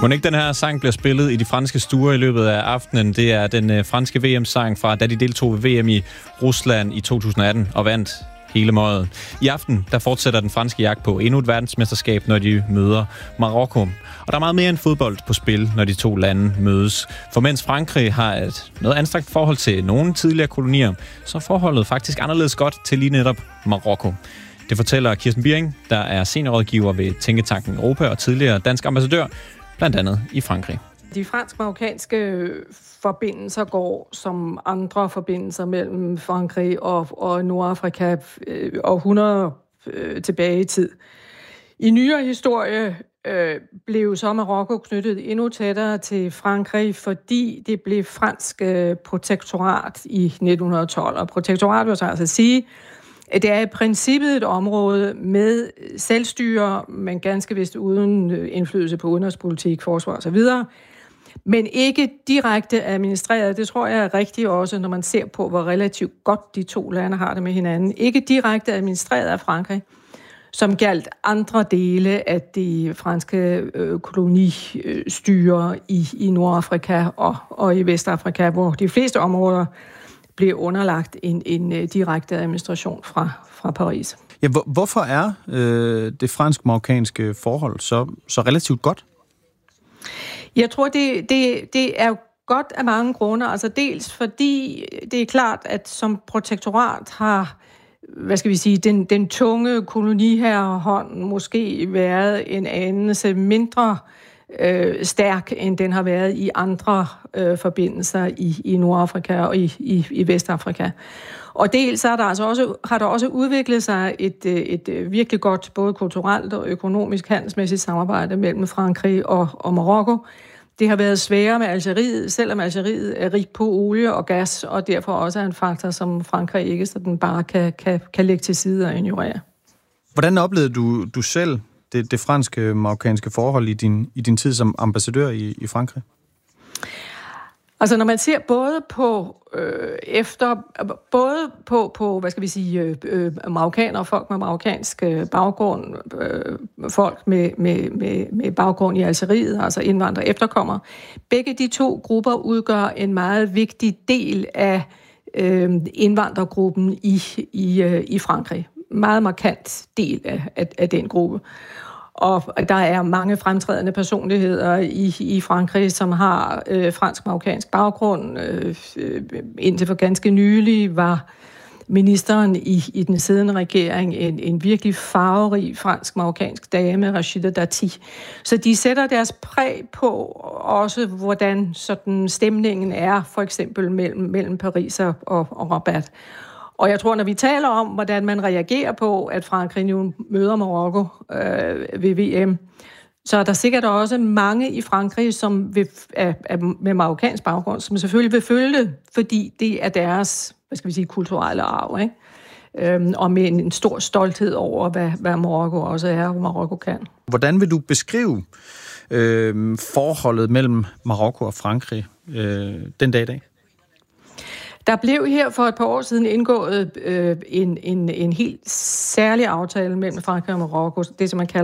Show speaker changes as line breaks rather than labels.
Mon ikke den her sang bliver spillet i de franske stuer i løbet af aftenen. Det er den franske VM-sang fra, da de deltog ved VM i Rusland i 2018 og vandt hele møget. I aften der fortsætter den franske jagt på endnu et verdensmesterskab, når de møder Marokko. Og der er meget mere end fodbold på spil, når de to lande mødes. For mens Frankrig har et noget anstrengt forhold til nogle tidligere kolonier, så er forholdet faktisk anderledes godt til lige netop Marokko. Det fortæller Kirsten Birring, der er seniorrådgiver ved Tænketanken Europa og tidligere dansk ambassadør, blandt andet i Frankrig.
De fransk-marokkanske forbindelser går som andre forbindelser mellem Frankrig og Nordafrika århundreder tilbage i tid. I nyere historie blev så Marokko knyttet endnu tættere til Frankrig, fordi det blev fransk protektorat i 1912. Og protektorat vil så altså sige, at det er i princippet et område med selvstyre, men ganske vist uden indflydelse på udenrigspolitik, forsvar osv., men ikke direkte administreret. Det tror jeg er rigtigt også, når man ser på, hvor relativt godt de to lande har det med hinanden. Ikke direkte administreret af Frankrig, som galt andre dele af de franske kolonistyre i Nordafrika og i Vestafrika, hvor de fleste områder blev underlagt en direkte administration fra Paris.
Ja, hvorfor er det fransk-marokkanske forhold så relativt godt?
Jeg tror, det er godt af mange grunde. Altså dels fordi det er klart, at som protektorat har, den tunge koloniherrehånd måske været en anelse mindre stærk, end den har været i andre forbindelser i Nordafrika og i Vestafrika. Og dels har der også udviklet sig et virkelig godt, både kulturelt og økonomisk handelsmæssigt samarbejde mellem Frankrig og Marokko. Det har været sværere med Algeriet, selvom Algeriet er rig på olie og gas, og derfor også er en faktor, som Frankrig ikke sådan bare kan lægge til side og ignorere.
Hvordan oplevede du selv det franske-marokkanske forhold i din tid som ambassadør i Frankrig?
Altså når man ser både på marokkanere, folk med marokkansk baggrund, folk med baggrund i Algeriet, altså indvandrere efterkommere. Begge de to grupper udgør en meget vigtig del af indvandrergruppen i Frankrig. Meget markant del af den gruppe. Og der er mange fremtrædende personligheder i Frankrig, som har fransk-marokkansk baggrund. Indtil for ganske nylig var ministeren i den siddende regering en virkelig farverig fransk-marokkansk dame, Rachida Dati. Så de sætter deres præg på også, hvordan sådan stemningen er, for eksempel mellem Paris og Rabat. Og jeg tror, når vi taler om, hvordan man reagerer på, at Frankrig nu møder Marokko ved VM, så er der sikkert også mange i Frankrig, som med marokkansk baggrund, som selvfølgelig vil følge det, fordi det er deres, kulturelle arv, ikke? Og med en stor stolthed over, hvad Marokko også er, og Marokko kan.
Hvordan vil du beskrive forholdet mellem Marokko og Frankrig den dag i dag?
Der blev her for et par år siden indgået en helt særlig aftale mellem Frankrig og Marokko, det som man kalder